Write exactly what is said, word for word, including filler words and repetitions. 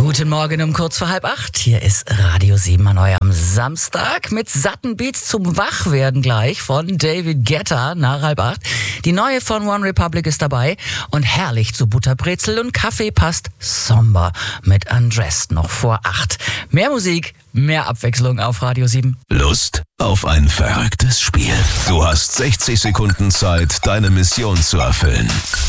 Guten Morgen um kurz vor halb acht. Hier ist Radio sieben an eurem Samstag mit satten Beats zum Wachwerden gleich von David Guetta nach halb acht. Die neue von One Republic ist dabei und herrlich zu Butterbrezel und Kaffee passt Somber mit Undressed noch vor acht. Mehr Musik, mehr Abwechslung auf Radio sieben. Lust auf ein verrücktes Spiel? Du hast sechzig Sekunden Zeit, deine Mission zu erfüllen.